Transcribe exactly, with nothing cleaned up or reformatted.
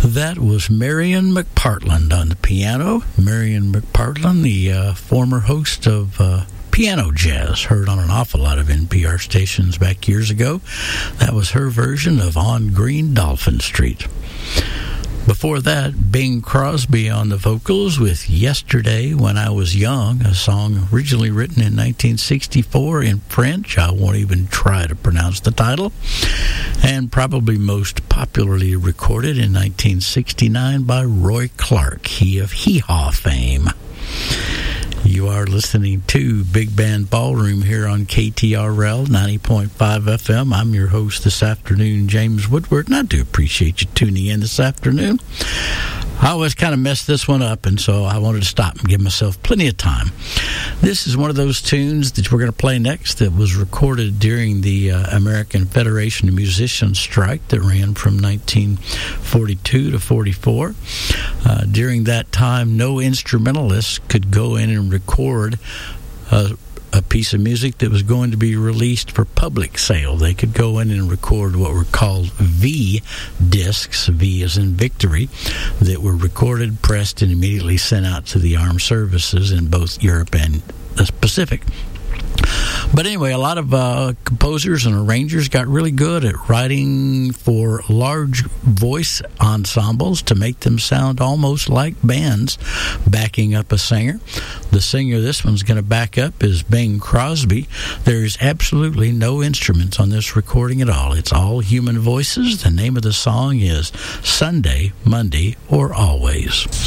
That was Marion McPartland on the piano. Marion McPartland, the uh, former host of uh, Piano Jazz, heard on an awful lot of N P R stations back years ago. That was her version of On Green Dolphin Street. Before that, Bing Crosby on the vocals with Yesterday When I Was Young, a song originally written in nineteen sixty-four in French. I won't even try to pronounce the title. And probably most popularly recorded in nineteen sixty-nine by Roy Clark, he of Hee Haw fame. You are listening to Big Band Ballroom here on K T R L ninety point five F M. I'm your host this afternoon, James Woodward, and I do appreciate you tuning in this afternoon. I always kind of messed this one up, and so I wanted to stop and give myself plenty of time. This is one of those tunes that we're going to play next that was recorded during the uh, American Federation of Musicians strike that ran from nineteen forty-two to forty-four. Uh, during that time, no instrumentalists could go in and record uh, a piece of music that was going to be released for public sale. They could go in and record what were called V discs, V as in victory, that were recorded, pressed, and immediately sent out to the armed services in both Europe and the Pacific. But anyway, a lot of uh, composers and arrangers got really good at writing for large voice ensembles to make them sound almost like bands backing up a singer. The singer this one's going to back up is Bing Crosby. There's absolutely no instruments on this recording at all. It's all human voices. The name of the song is Sunday, Monday, or Always.